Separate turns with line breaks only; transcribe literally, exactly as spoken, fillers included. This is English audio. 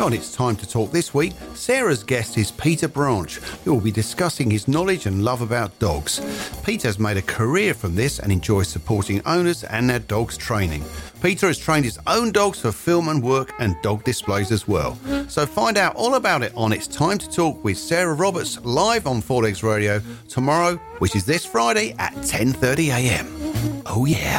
On It's Time to Talk this week, Sarah's guest is Peter Branch, who will be discussing his knowledge and love about dogs. Peter's made a career from this and enjoys supporting owners and their dogs' training. Peter has trained his own dogs for film and work and dog displays as well. So find out all about it on It's Time to Talk with Sarah Roberts live on Four Legs Radio tomorrow, which is this Friday at ten thirty a m. Oh yeah.